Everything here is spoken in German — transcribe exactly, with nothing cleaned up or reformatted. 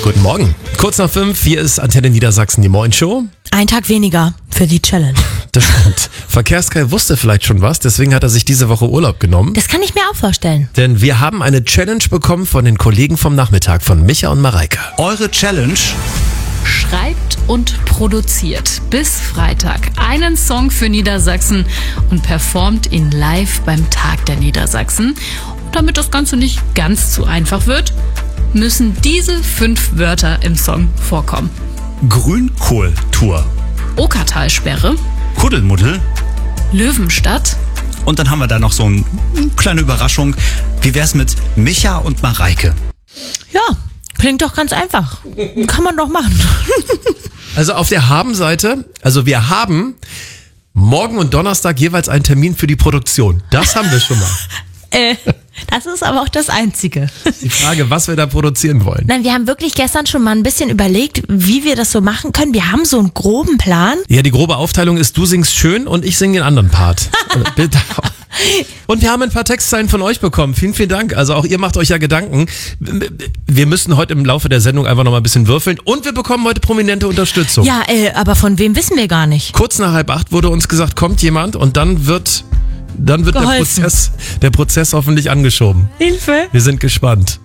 Guten Morgen. Kurz nach fünf, hier ist Antenne Niedersachsen, die Moin-Show. Ein Tag weniger für die Challenge. Das stimmt. Verkehrskai wusste vielleicht schon was, deswegen hat er sich diese Woche Urlaub genommen. Das kann ich mir auch vorstellen. Denn wir haben eine Challenge bekommen von den Kollegen vom Nachmittag, von Micha und Mareike. Eure Challenge: Schreibt und produziert bis Freitag einen Song für Niedersachsen und performt ihn live beim Tag der Niedersachsen. Und damit das Ganze nicht ganz zu einfach wird, müssen diese fünf Wörter im Song vorkommen. Grünkohltour, Okertalsperre, Kuddelmuddel Löwenstadt. und dann haben wir da noch so eine kleine Überraschung. Wie wär's mit Micha und Mareike? Ja, klingt doch ganz einfach. Kann man doch machen. Also auf der Haben-Seite, also wir haben morgen und Donnerstag jeweils einen Termin für die Produktion. Das haben wir schon mal. äh, das ist aber auch das Einzige. Die Frage, was wir da produzieren wollen. Nein, wir haben wirklich gestern schon mal ein bisschen überlegt, wie wir das so machen können. Wir haben so einen groben Plan. Ja, die grobe Aufteilung ist, du singst schön und ich singe den anderen Part. Bitte. Und wir haben ein paar Textzeilen von euch bekommen. Vielen, vielen Dank. Also auch ihr macht euch ja Gedanken. Wir müssen heute im Laufe der Sendung einfach noch mal ein bisschen würfeln. Und wir bekommen heute prominente Unterstützung. Ja, äh, aber von wem wissen wir gar nicht. Kurz nach halb acht wurde uns gesagt, kommt jemand und dann wird, dann wird der Geholfen. Prozess, der Prozess hoffentlich angeschoben. Hilfe. Wir sind gespannt.